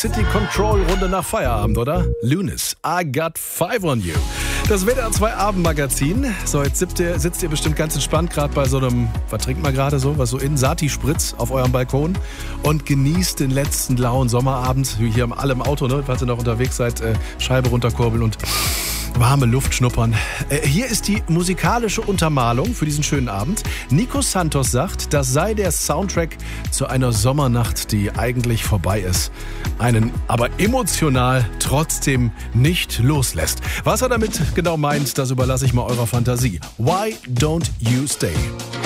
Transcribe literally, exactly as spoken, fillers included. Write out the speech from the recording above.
City Control Runde nach Feierabend, oder? Lunis, I got five on you. Das W D R zwei Abendmagazin. So, jetzt sitzt ihr, sitzt ihr bestimmt ganz entspannt gerade bei so einem, was trinkt man gerade so, was so in Sati-Spritz auf eurem Balkon und genießt den letzten lauen Sommerabend. Hier alle im Auto, ne, falls ihr noch unterwegs seid, äh, Scheibe runterkurbeln und warme Luft schnuppern. Äh, hier ist die musikalische Untermalung für diesen schönen Abend. Nico Santos sagt, das sei der Soundtrack zu einer Sommernacht, die eigentlich vorbei ist. Einen aber emotional trotzdem nicht loslässt. Was er damit genau meint, das überlasse ich mal eurer Fantasie. Why don't you stay?